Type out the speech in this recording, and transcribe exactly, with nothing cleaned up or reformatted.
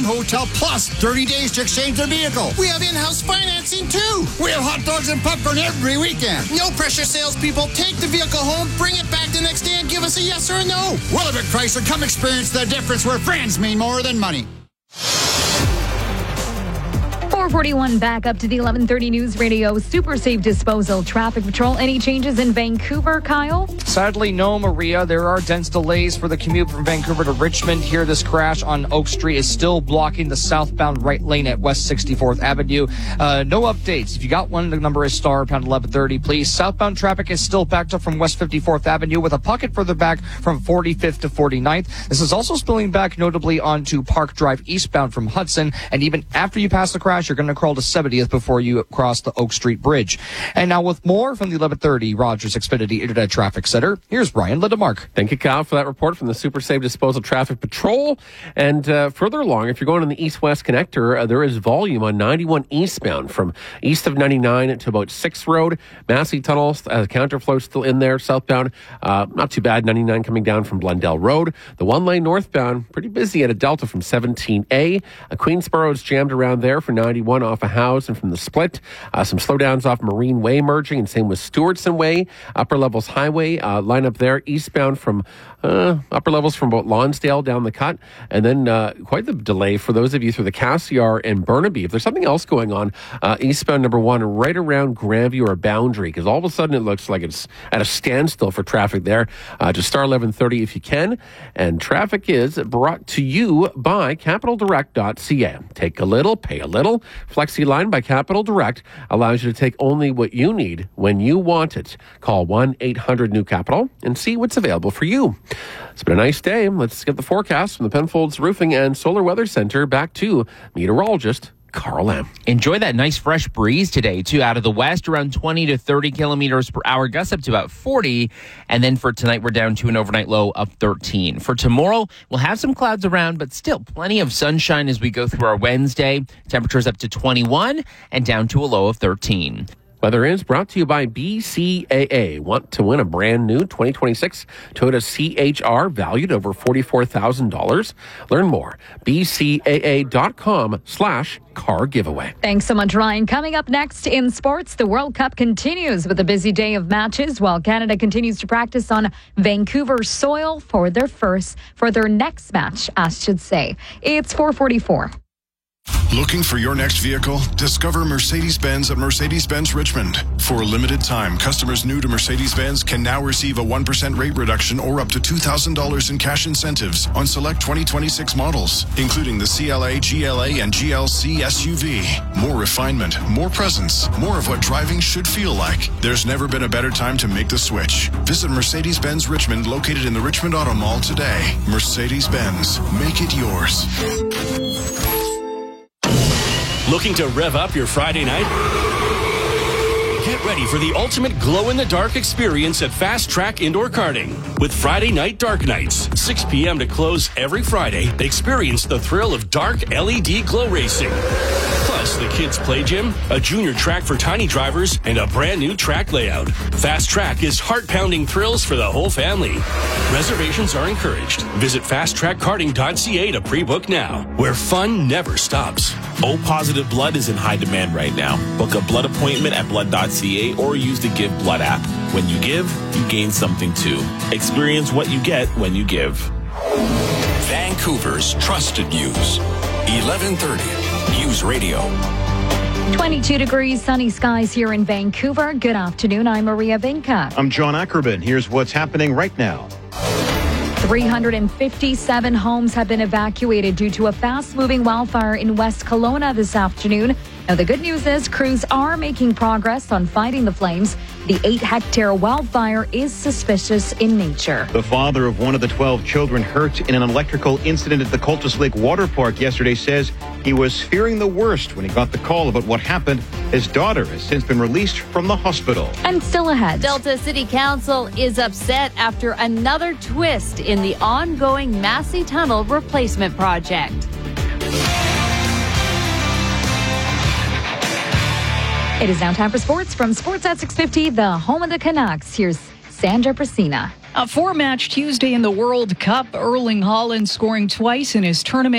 hotel plus thirty days to exchange their vehicle. We have in-house financing, too. We have hot dogs and popcorn every weekend. No pressure, salespeople. Take the vehicle home, bring it back the next day, and give us a yes or a no. Willowbrook Chrysler, come experience the difference where friends mean more than money. four forty-one back up to the eleven thirty News Radio Super Safe Disposal Traffic Patrol. Any changes in Vancouver, Kyle? Sadly, no, Maria. There are dense delays for the commute from Vancouver to Richmond. Here, this crash on Oak Street is still blocking the southbound right lane at West sixty-fourth Avenue. Uh, no updates. If you got one, the number is star pound eleven thirty, please. Southbound traffic is still backed up from West fifty-fourth Avenue with a pocket further back from forty-fifth to forty-ninth. This is also spilling back notably onto Park Drive eastbound from Hudson. And even after you pass the crash, you're going to crawl to seventieth before you cross the Oak Street Bridge. And now with more from the eleven thirty Rogers Xfinity Internet Traffic Center, here's Brian Lindemark. Thank you, Kyle, for that report from the Super Safe Disposal Traffic Patrol. And uh, further along, if you're going on the east-west connector, uh, there is volume on ninety-one eastbound from east of ninety-nine to about sixth Road. Massey Tunnel, uh, counterflow still in there. Southbound, uh, not too bad. ninety-nine coming down from Blundell Road. The one-lane northbound, pretty busy at a Delta from seventeen A. Uh, Queensboro is jammed around there for ninety-one off a House and from the split. Uh, some slowdowns off Marine Way merging, and same with Stewardson Way. Upper Levels Highway uh, line up there eastbound from uh, upper levels from about Lonsdale down the cut. And then uh, quite the delay for those of you through the Cassiar and Burnaby. If there's something else going on, uh, eastbound number one right around Grandview or Boundary, because all of a sudden it looks like it's at a standstill for traffic there. Uh, to star eleven thirty if you can. And traffic is brought to you by capital direct dot c a. Take a little, pay a little. Flexi Line by Capital Direct allows you to take only what you need when you want it. Call one eight hundred new capital and see what's available for you. It's been a nice day. Let's get the forecast from the Penfolds Roofing and Solar Weather Center back to meteorologist Carl M. Enjoy that nice fresh breeze today, too, out of the west, around twenty to thirty kilometers per hour, gusts up to about forty. And then for tonight, we're down to an overnight low of thirteen. For tomorrow, we'll have some clouds around, but still plenty of sunshine as we go through our Wednesday. Temperatures up to twenty-one and down to a low of thirteen. Weather is brought to you by B C A A. Want to win a brand new twenty twenty-six Toyota C H R valued over forty-four thousand dollars? Learn more. B C A A dot com slash car giveaway. Thanks so much, Ryan. Coming up next in sports, the World Cup continues with a busy day of matches while Canada continues to practice on Vancouver soil for their first, for their next match, I should say. It's four forty-four. Looking for your next vehicle? Discover Mercedes-Benz at Mercedes-Benz Richmond. For a limited time, customers new to Mercedes-Benz can now receive a one percent rate reduction or up to two thousand dollars in cash incentives on select twenty twenty-six models, including the C L A, G L A, and G L C S U V. More refinement, more presence, more of what driving should feel like. There's never been a better time to make the switch. Visit Mercedes-Benz Richmond, located in the Richmond Auto Mall today. Mercedes-Benz, make it yours. Looking to rev up your Friday night? Get ready for the ultimate glow-in-the-dark experience at Fast Track Indoor Karting. With Friday Night Dark Nights, six p.m. to close every Friday, experience the thrill of dark L E D glow racing. Plus, the kids' play gym, a junior track for tiny drivers, and a brand new track layout. Fast Track is heart-pounding thrills for the whole family. Reservations are encouraged. Visit fast track karting dot c a to pre-book now, where fun never stops. O-positive blood is in high demand right now. Book a blood appointment at blood dot c a or use the Give Blood app. When you give, you gain something too. Experience what you get when you give. Vancouver's trusted news. eleven thirty News Radio. twenty-two degrees, sunny skies here in Vancouver. Good afternoon. I'm Maria Vinca. I'm John Ackerman. Here's what's happening right now. three hundred fifty-seven homes have been evacuated due to a fast-moving wildfire in West Kelowna this afternoon. Now, the good news is crews are making progress on fighting the flames. The eight-hectare wildfire is suspicious in nature. The father of one of the twelve children hurt in an electrical incident at the Cultus Lake Water Park yesterday says he was fearing the worst when he got the call about what happened. His daughter has since been released from the hospital. And still ahead. Delta City Council is upset after another twist in the ongoing Massey Tunnel replacement project. It is now time for sports from Sports at six fifty, the home of the Canucks. Here's Sandra Prasina. A four-match Tuesday in the World Cup. Erling Haaland scoring twice in his tournament